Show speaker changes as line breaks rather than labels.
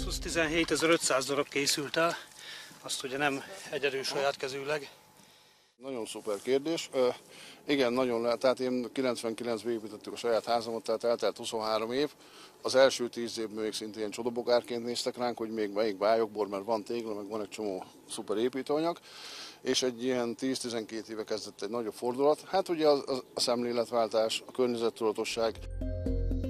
Asus 17.500 darab készült el, azt ugye nem egyedül saját kezűleg.
Nagyon szuper kérdés. Igen, nagyon lehet. Tehát én 99-ben építettük a saját házamat, tehát eltelt 23 év. Az első 10 évben még szintén csodabogárként néztek ránk, hogy még melyik bájokból, mert van tégla, meg van egy csomó szuper építőanyag. És egy ilyen 10-12 éve kezdett egy nagyobb fordulat. Hát ugye a szemléletváltás, a környezettudatosság.